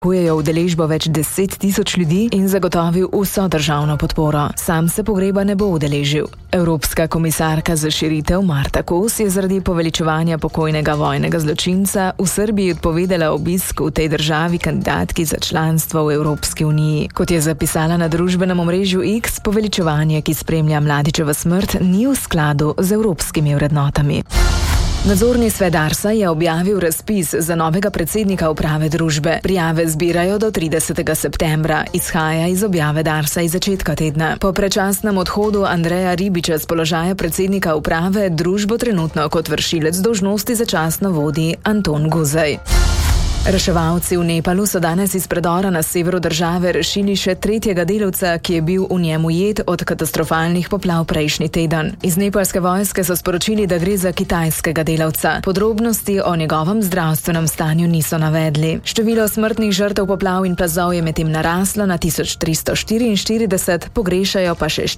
Kujejo udeležbo več 10 tisoč ljudi in zagotovil vso državno podporo. Sam se pogreba ne bo udeležil. Evropska komisarka za širitev Marta Kos je zaradi poveličevanja pokojnega vojnega zločinca v Srbiji odpovedala obisk v tej državi kandidatki za članstvo v Evropski uniji. Kot je zapisala na družbenem omrežju X, poveličevanje, ki spremlja Mladićevo smrt, ni v skladu z evropskimi vrednotami. Nadzorni svet Darsa je objavil razpis za novega predsednika uprave družbe. Prijave zbirajo do 30. septembra. Izhaja iz objave Darsa iz začetka tedna. Po predčasnem odhodu Andreja Ribiča z položaja predsednika uprave družbo trenutno kot vršilec dolžnosti začasno vodi Anton Guzej. Reševalci v Nepalu so danes iz predora na severu države rešili še tretjega delavca, ki je bil v njem ujet od katastrofalnih poplav prejšnji teden. Iz nepalske vojske so sporočili, da gre za kitajskega delavca. Podrobnosti o njegovem zdravstvenem stanju niso navedli. Število smrtnih žrtev poplav in plazov je medtem naraslo na 1344, pogrešajo pa še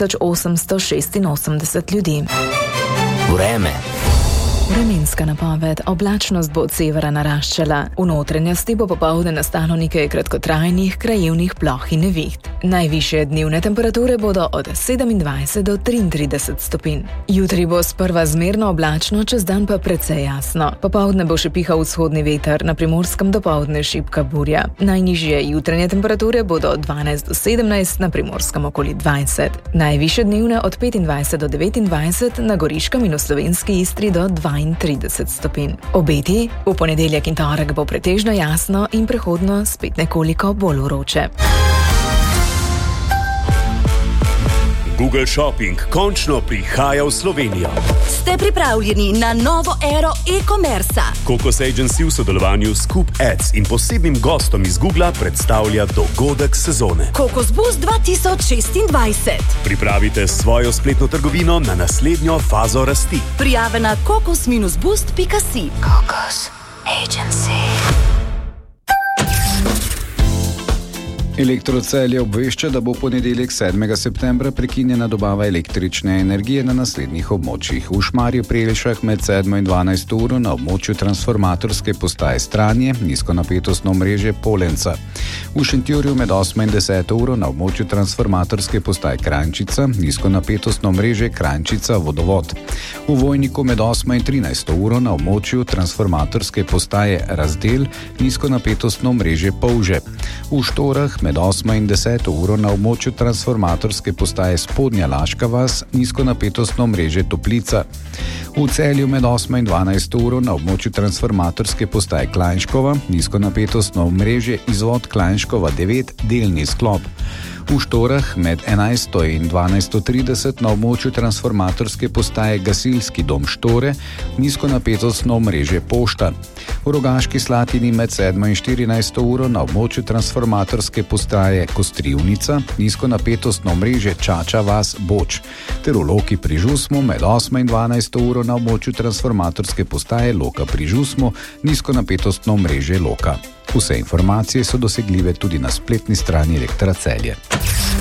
4886 ljudi. Vreme. Vremenska napoved. Oblačnost bo od severa naraščala. V notranjosti bo popoldne nastalo nekaj kratkotrajnih krajevnih ploh in neviht. Najvišje dnevne temperature bodo od 27 do 33 stopinj. Jutri bo sprva zmerno oblačno, čez dan pa precej jasno. Popoldne bo še pihal vzhodni veter, na Primorskem dopoldne šibka burja. Najnižje jutranje temperature bodo od 12 do 17, na Primorskem okoli 20. Najvišje dnevne od 25 do 29, na Goriškem in v slovenski Istri do 32 stopinj. Obeti: v ponedeljek in torek bo pretežno jasno in prehodno spet nekoliko bolj vroče. Google Shopping končno prihaja v Slovenijo. Ste pripravljeni na novo ero e-commerca? Kokos Agency v sodelovanju s Scoop Ads in posebnim gostom iz Googla predstavlja dogodek sezone. Kokos Boost 2026. Pripravite svojo spletno trgovino na naslednjo fazo rasti. Prijave na kokos-boost.si. Kokos Agency. Elektrocelje obvešča, da bo ponedeljek 7. septembra prekinjena dobava električne energije na naslednjih območjih. V Šmarju pri Jelšah med 7 in 12 uro na območju transformatorske postaje Stranje, nizkonapetostno omrežje Polenca. V Šentjurju med 8 in 10 uro na območju transformatorske postaje Kranjčica, nizkonapetostno omrežje Kranjčica Vodovod. V Vojniku med 8 in 13 uro na območju transformatorske postaje Razdel, nizkonapetostno omrežje Polže. V Štorah med 8 in 10 uro na območju transformatorske postaje Spodnja Laška vas, nizkonapetostno omrežje Toplica. V Celju med 8 in 12 uro na območju transformatorske postaje Klajnškova, nizkonapetostno omrežje Izvod Klajnškova 9, delni sklop. V Štorah med 11 in 12:30 na območju transformatorske postaje Gasilski dom Štore, nizkonapetostno omrežje Pošta. V Rogaški Slatini med 7 in 14 uro na območju transformatorske postaje Kostrivnica, nizkonapetostno omrežje Čača vas Boč. Ter v Loki pri Žusmu med 8 in 12 uro na območju transformatorske postaje Loka pri Žusmu, nizkonapetostno omrežje Loka. Vse informacije so dosegljive tudi na spletni strani Elektra Celje.